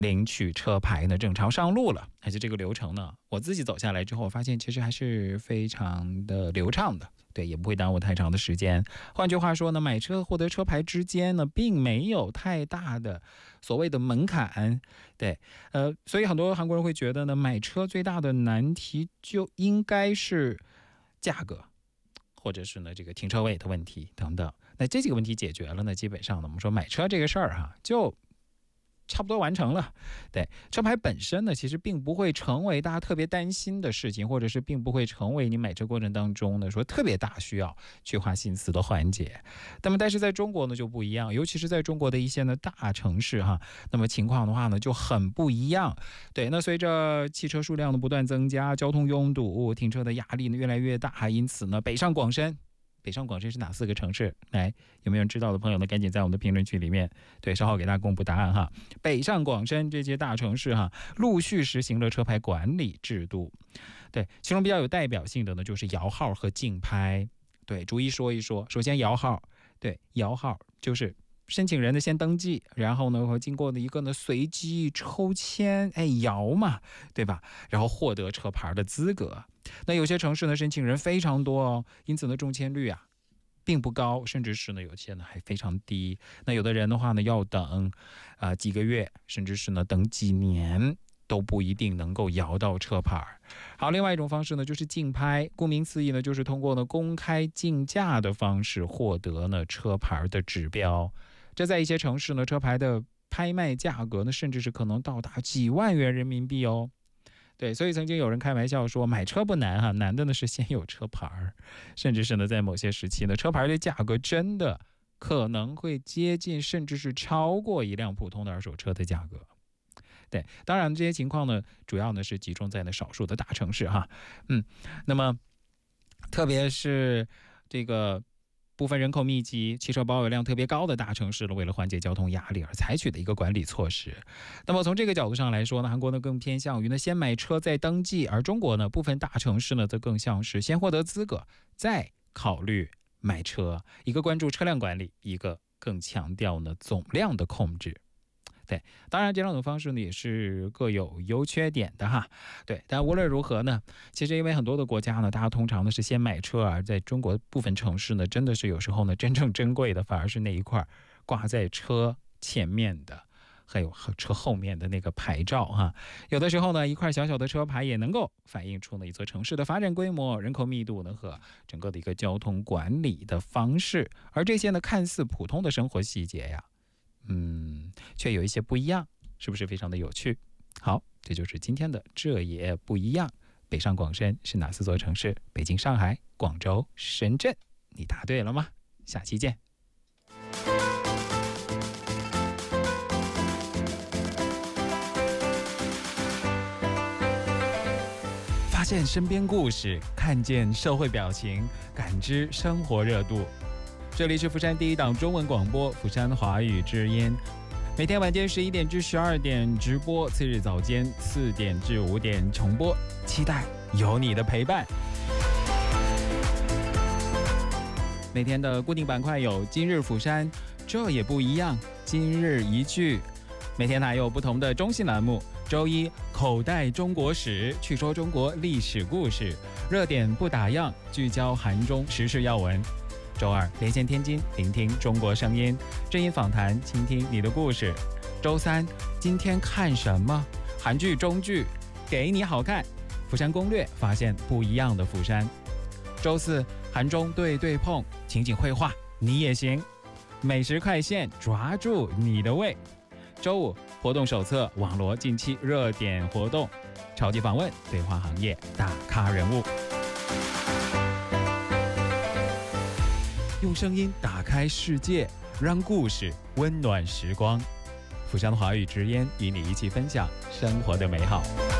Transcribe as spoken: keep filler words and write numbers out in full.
领取车牌呢正常上路了。而且这个流程呢，我自己走下来之后，我发现其实还是非常的流畅的，对，也不会耽误太长的时间。换句话说呢，买车获得车牌之间呢，并没有太大的所谓的门槛，对，呃，所以很多韩国人会觉得呢，买车最大的难题就应该是价格，或者是呢这个停车位的问题等等。那这几个问题解决了呢，基本上呢，我们说买车这个事儿哈，就差不多完成了。对，车牌本身呢，其实并不会成为大家特别担心的事情，或者是并不会成为你买车过程当中呢说特别大需要去花心思的环节。那么但是在中国呢就不一样，尤其是在中国的一些呢大城市哈，那么情况的话呢就很不一样。对，那随着汽车数量的不断增加，交通拥堵，停车的压力呢越来越大，因此呢北上广深北上广深是哪四个城市？来，有没有人知道的朋友呢？赶紧在我们的评论区里面，对，稍后给大家公布答案哈。北上广深这些大城市哈，陆续实行了车牌管理制度。对，其中比较有代表性的呢，就是摇号和竞拍。对，逐一说一说。首先摇号，对，摇号就是申请人呢先登记，然后呢会经过的一个呢随机抽签，哎，摇嘛，对吧？然后获得车牌的资格。那有些城市呢申请人非常多哦，因此呢中签率啊并不高，甚至是呢有些呢还非常低。那有的人的话呢要等啊、呃、几个月，甚至是呢等几年都不一定能够摇到车牌。好，另外一种方式呢就是竞拍，顾名思义呢就是通过呢公开竞价的方式获得呢车牌的指标。这在一些城市呢车牌的拍卖价格呢甚至是可能到达几万元人民币哦。对，所以曾经有人开玩笑说，买车不难哈，难的呢是先有车牌，甚至是呢在某些时期呢，车牌的价格真的可能会接近，甚至是超过一辆普通的二手车的价格。对，当然这些情况呢，主要呢是集中在呢少数的大城市哈，嗯，那么特别是这个部分人口密集、汽车保有量特别高的大城市了，为了缓解交通压力而采取的一个管理措施。那么从这个角度上来说呢，韩国呢更偏向于呢先买车再登记，而中国呢部分大城市呢则更像是先获得资格再考虑买车，一个关注车辆管理，一个更强调呢总量的控制。对，当然这两种方式呢也是各有优缺点的哈。对，但无论如何呢，其实因为很多的国家呢，大家通常呢是先买车，而在中国部分城市呢，真的是有时候呢真正珍贵的反而是那一块挂在车前面的，还有车后面的那个牌照哈。有的时候呢，一块小小的车牌也能够反映出呢一座城市的发展规模、人口密度呢和整个的一个交通管理的方式。而这些呢看似普通的生活细节呀，嗯，却有一些不一样，是不是非常的有趣？好，这就是今天的这也不一样。北上广深是哪四座城市？北京、上海、广州、深圳。你答对了吗？下期见。发现身边故事，看见社会表情，感知生活热度。这里是釜山第一档中文广播釜山华语之音，每天晚间十一点至十二点直播，次日早间四点至五点重播，期待有你的陪伴。每天的固定板块有今日釜山，这也不一样，今日一句。每天还有不同的中心栏目，周一口袋中国史，去说中国历史故事，热点不打烊，聚焦韩中时事要闻。周二连线天津，聆听中国声音，正音访谈，倾听你的故事。周三今天看什么？韩剧、中剧，给你好看。釜山攻略，发现不一样的釜山。周四韩中对对碰，情景绘画，你也行。美食快线，抓住你的胃。周五活动手册，网罗近期热点活动。超级访问，对话行业大咖人物。用声音打开世界，让故事温暖时光。釜山华语之音与你一起分享生活的美好。